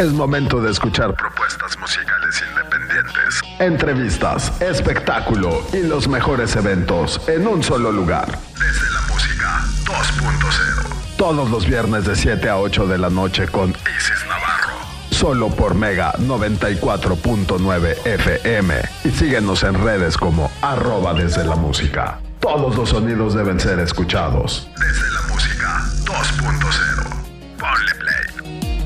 Es momento de escuchar propuestas musicales independientes, entrevistas, espectáculo y los mejores eventos en un solo lugar. Desde la Música 2.0. Todos los viernes de 7 a 8 de la noche con Isis Navarro. Solo por Mega 94.9 FM. Y síguenos en redes como @desde la música. Todos los sonidos deben ser escuchados. Desde la Música 2.0. Ponle